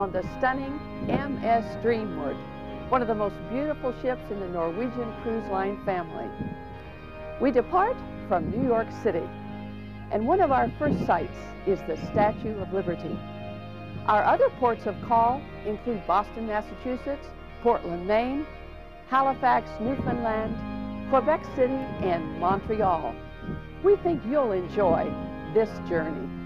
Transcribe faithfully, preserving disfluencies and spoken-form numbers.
on the stunning M S Dreamwood, one of the most beautiful ships in the Norwegian Cruise Line family. We depart from New York City, and one of our first sights is the Statue of Liberty. Our other ports of call include Boston, Massachusetts, Portland, Maine, Halifax, Newfoundland, Quebec City, and Montreal. We think you'll enjoy this journey.